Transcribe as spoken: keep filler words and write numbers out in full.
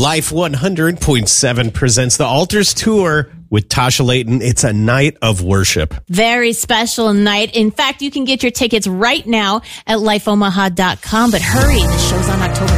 Life one hundred point seven presents the Altars Tour with Tasha Layton. It's a night of worship. Very special night. In fact, you can get your tickets right now at life omaha dot com. But hurry, the show's on